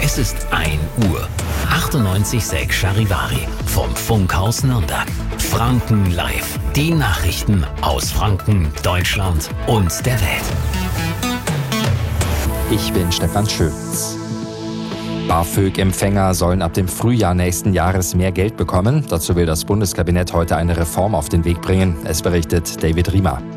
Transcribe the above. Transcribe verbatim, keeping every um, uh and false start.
Es ist ein Uhr. achtundneunzig Komma sechs Charivari vom Funkhaus Nürnberg. Franken live. Die Nachrichten aus Franken, Deutschland und der Welt. Ich bin Stefan Schötz. BAföG-Empfänger sollen ab dem Frühjahr nächsten Jahres mehr Geld bekommen. Dazu will das Bundeskabinett heute eine Reform auf den Weg bringen. Es berichtet David Riemer.